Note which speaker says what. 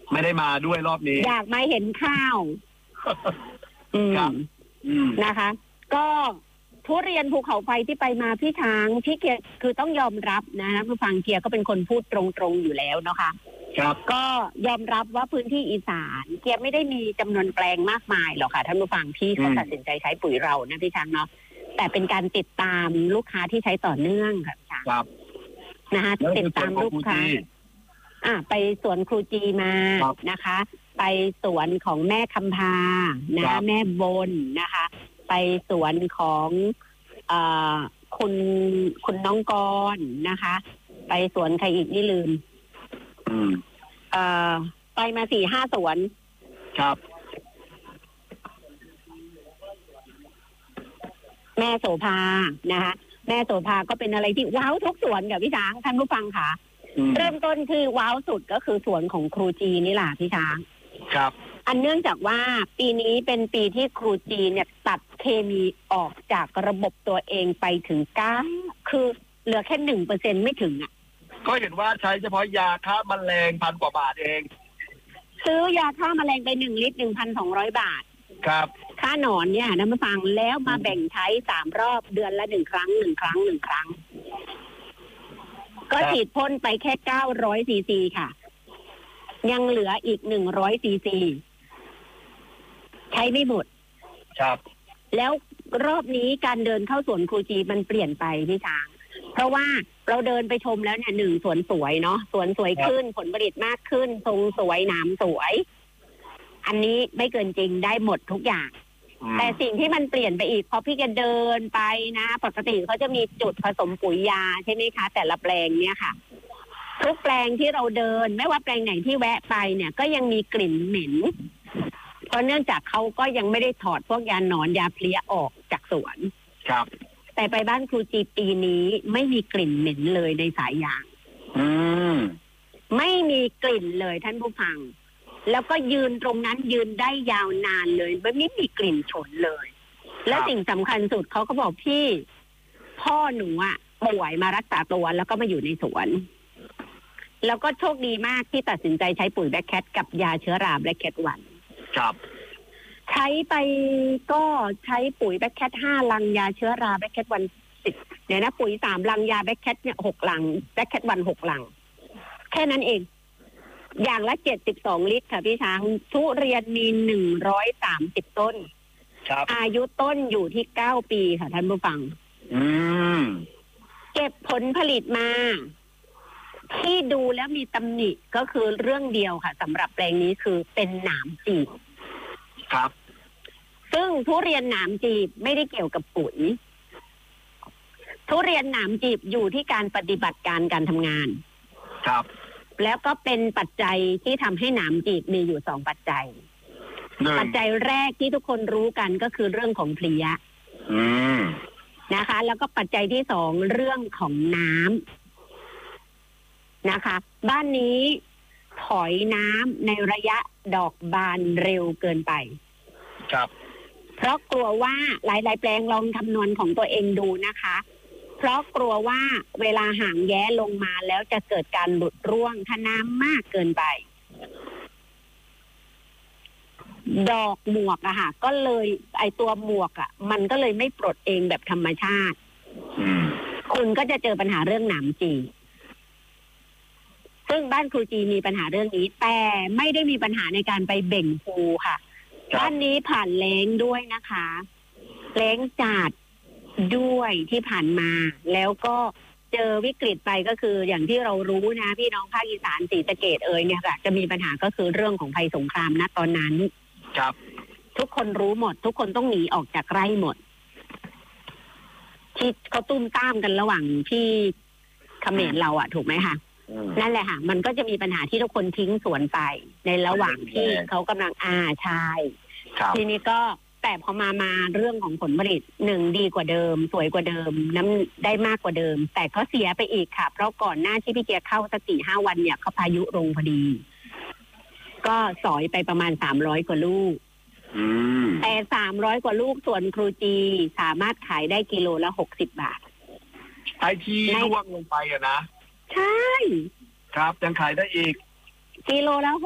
Speaker 1: ไม่ได้มาด้วยรอบนี้
Speaker 2: อยากมาเห็นข้าว
Speaker 1: ครับ
Speaker 2: นะคะ ก็ทุเรียนภูเขาไฟที่ไปมาพี่ช้างพี่เกียร์คือต้องยอมรับนะผู้ฟังเกียร์ก็เป็นคนพูดตรงๆอยู่แล้วเนาะค่ะ
Speaker 1: ครับ
Speaker 2: ก็ยอมรับว่าพื้นที่อีสานเกียร์ไม่ได้มีจำนวนแปลงมากมายหรอกค่ะท่านผู้ฟังที่เขาตัดสินใจใช้ปุ๋ยเรานะพี่ช้างเนาะแต่เป็นการติดตามลูกค้าที่ใช้ต่อเนื่องค่ะพี่ช้างนะคะติดตามลูกค้าไปสวนครูจีมานะคะ ไปสวนของแม่คำพานะแม่บนนะคะไปสวนของคุณน้องกรนะคะไปสวนใครอีกนี่ลืมไปมา 4-5 สวน
Speaker 1: ครับ
Speaker 2: แม่โสภานะคะแม่โสภาก็เป็นอะไรที่ว้าวทุกสวนกับพี่ช้างท่านผู้ฟังค่ะเริ่มต้นคือว้าวสุดก็คือสวนของครูจีนี่แหละพี่ช้าง
Speaker 1: ครับ
Speaker 2: อันเนื่องจากว่าปีนี้เป็นปีที่ครูจีเนี่ยตัดเคมีออกจากระบบตัวเองไปถึง9คือเหลือแค่ 1% ไม่ถึงอ่ะ
Speaker 1: ก็เห็นว่าใช้เฉพาะยาฆ่าแมลง1,000 กว่าบาทเอง
Speaker 2: ซื้อยาฆ่าแมลงไป1 ลิตร 1,200 บาท
Speaker 1: ครับ
Speaker 2: ค่าหนอนเนี่ยนะมาฟังแล้วมาแบ่งใช้3 รอบเดือนละ1 ครั้งก็ฉีดพ่นไปแค่900 ซีซีค่ะยังเหลืออีก100 ซีซีใช้ไม่หมด
Speaker 1: ครับ
Speaker 2: แล้วรอบนี้การเดินเข้าสวนครูจีมันเปลี่ยนไปพี่ช้างเพราะว่าเราเดินไปชมแล้วเนี่ย1 สวนสวยเนาะสวนสวยขึ้นผลผลิตมากขึ้นทรงสวยหนามสวยอันนี้ไม่เกินจริงได้หมดทุกอย่างแต่สิ่งที่มันเปลี่ยนไปอีกพอพี่แกเดินไปนะปกติเขาจะมีจุดผสมปุ๋ยยาใช่ไหมคะแต่ละแปลงเนี่ยค่ะทุกแปลงที่เราเดินไม่ว่าแปลงไหนที่แวะไปเนี่ยก็ยังมีกลิ่นเหม็นเพราะเนื่องจากเขาก็ยังไม่ได้ถอดพวกยาหนอนยาเพลี้ยออกจากสวน
Speaker 1: ครับ
Speaker 2: แต่ไปบ้านครูจีปีนี้ไม่มีกลิ่นเหม็นเลยในสายยางไม่มีกลิ่นเลยท่านผู้ฟังแล้วก็ยืนตรงนั้นยืนได้ยาวนานเลยไม่มีกลิ่นฉุนเลยและสิ่งสำคัญสุดเขาก็บอกพี่พ่อหนูป่วยมารักษาตัวแล้วก็มาอยู่ในสวนแล้วก็โชคดีมากที่ตัดสินใจใช้ปุ๋ยแบล็คแคทกับยาเชื้อราแบล็คแคท1
Speaker 1: ครับ
Speaker 2: ใช้ไปก็ใช้ปุ๋ยแบล็คแคท5 ลังยาเชื้อราแบล็คแคท10เดี๋ยวนะปุ๋ย3 ลังยาแบล็คแคทเนี่ย6 ลังแบล็คแคท6 ลังแค่นั้นเองอย่างละ72 ลิตรค่ะพี่ช้างทุเรียนมี130 ต้น
Speaker 1: ครับ
Speaker 2: อายุต้นอยู่ที่9 ปีค่ะท่านผู้ฟังเก็บผลผลิตมาที่ดูแล้วมีตำหนิก็คือเรื่องเดียวค่ะสำหรับแปลงนี้คือเป็นหนามจีบ
Speaker 1: ครับ
Speaker 2: ซึ่งทุเรียนหนามจีบไม่ได้เกี่ยวกับปุ๋ยทุเรียนหนามจีบอยู่ที่การปฏิบัติการทำงาน
Speaker 1: ครับ
Speaker 2: แล้วก็เป็นปัจจัยที่ทำให้หนามจีบมีอยู่2 ปัจจัยปัจจัยแรกที่ทุกคนรู้กันก็คือเรื่องของเพลี้ยนะคะแล้วก็ปัจจัยที่2เรื่องของน้ำนะคะบ้านนี้ถอยน้ำในระยะดอกบานเร็วเกินไป
Speaker 1: ครับ
Speaker 2: เพราะกลัวว่าหลายๆแปลงลองคำนวณของตัวเองดูนะคะเพราะกลัวว่าเวลาหางแย้ลงมาแล้วจะเกิดการหลุดร่วงถ้าน้ำมากเกินไปดอกหมวกค่ะก็เลยไอตัวหมวกมันก็เลยไม่ปลดเองแบบธรรมชาติคุณก็จะเจอปัญหาเรื่องหนามจีซึ่งบ้านครูจีมีปัญหาเรื่องนี้แต่ไม่ได้มีปัญหาในการไปเบ่งภูค่ะบ้านนี้ผ่านแล้งด้วยนะคะแล้งจัดด้วยที่ผ่านมาแล้วก็เจอวิกฤตไปก็คืออย่างที่เรารู้นะพี่น้องภาคอีสานศรีสะเกษเนี่ยค่ะจะมีปัญหาก็คือเรื่องของภัยสงครามนะตอนนั้น
Speaker 1: ครับ
Speaker 2: ทุกคนรู้หมดทุกคนต้องหนีออกจากไร่หมดที่เขาตุ้มตามกันระหว่างที่เขมรเราถูกไหมคะนั่นแหละค่ะมันก็จะมีปัญหาที่ทุกคนทิ้งสวนไปในระหว่างที่เขากำลังใช่ทีนี้ก็แต่พอมาเรื่องของผลผลิต1ดีกว่าเดิมสวยกว่าเดิมน้ำได้มากกว่าเดิมแต่ก็เสียไปอีกค่ะเพราะก่อนหน้าที่พี่เกียร์เข้าสัก 4-5 วันเนี่ยเขาพายุลงพอดีก็สอยไปประมาณ300 กว่าลูกแต่300 กว่าลูกส่วนครูจีสามารถขายได้กิโลละ60 บาท
Speaker 1: ไอที่ร่วงลงไปนะ
Speaker 2: ใช่
Speaker 1: ครับยังขายได้อีก
Speaker 2: กิโลละ